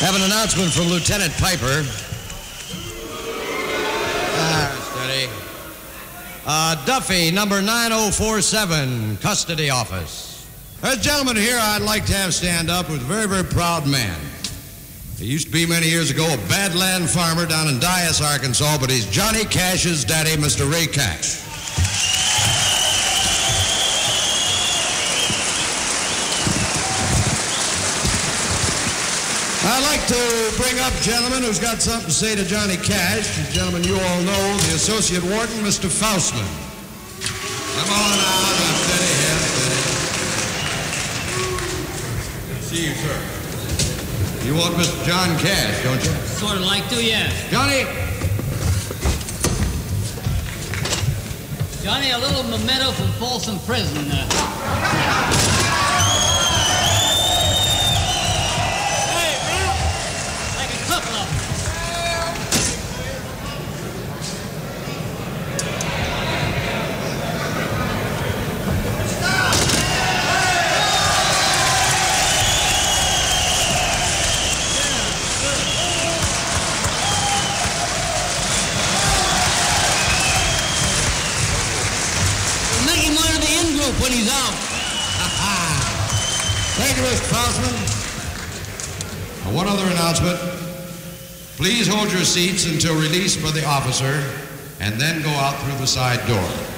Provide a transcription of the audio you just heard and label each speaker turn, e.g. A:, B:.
A: Have an announcement from Lieutenant Piper. Steady. Duffy, number 9047, custody office.
B: There's a gentleman here I'd like to have stand up with a very, very proud man. He used to be many years ago a badland farmer down in Dyess, Arkansas, but he's Johnny Cash's daddy, Mr. Ray Cash. I'd like to bring up a gentleman who's got something to say to Johnny Cash. The gentleman you all know, the Associate Warden, Mr. Faustman. Come on out, steady here, steady. Good to see you, sir. You want Mr. John Cash, don't you?
C: Sort of like to, yes.
B: Johnny!
C: Johnny, a little memento from Folsom Prison. When he's out.
B: Thank you, Mr. Faustman. One other announcement. Please hold your seats until released by the officer and then go out through the side door.